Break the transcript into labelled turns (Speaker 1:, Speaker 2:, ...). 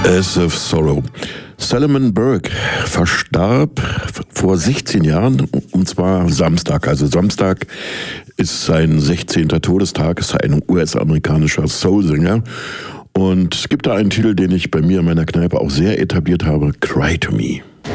Speaker 1: As of Sorrow. Salomon Burke verstarb vor 16 Jahren, und zwar Samstag. Also Samstag ist sein 16. Todestag, ist ein US-amerikanischer Soul-Sänger. Und es gibt da einen Titel, den ich bei mir in meiner Kneipe auch sehr etabliert habe, Cry to Me.